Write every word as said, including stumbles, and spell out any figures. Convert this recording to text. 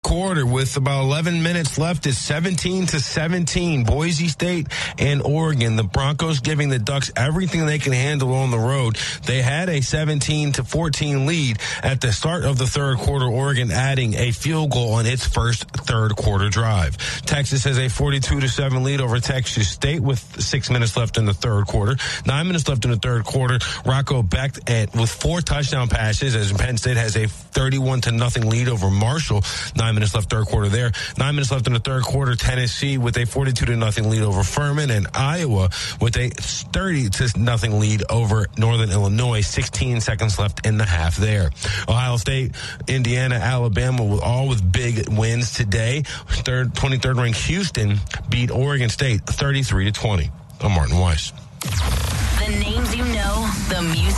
quarter with about eleven minutes left. It's seventeen to seventeen. Boise State and Oregon. The Broncos giving the Ducks everything they can handle on the road. They had a seventeen to fourteen lead at the start of the third quarter. Oregon adding a field goal on its first third quarter drive. Texas has a forty-two to seven lead over Texas State with six minutes left in the third quarter. Nine minutes left in the third quarter. Rocco Becht at, with four touchdown passes as Penn State has a thirty-one to nothing lead over Marshall. Nine minutes left third quarter there. Nine minutes left in the third quarter. Tennessee with a forty-two to nothing lead over Furman, and Iowa with a thirty to nothing lead over Northern Illinois. sixteen seconds left in the half there. Ohio State, Indiana, Alabama, all with big wins today. Third, twenty-third ranked Houston beat Oregon State thirty-three to twenty. I'm Martin Weiss. The names you know, the music.